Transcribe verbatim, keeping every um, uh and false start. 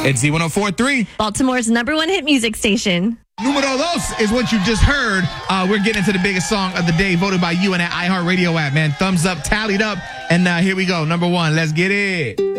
It's Z one oh four point three. Baltimore's number one hit music station. Numero dos is what you just heard. Uh, we're getting into the biggest song of the day, voted by you in that iHeartRadio app, man. Thumbs up, tallied up. And uh, here we go. Number one. Let's get it.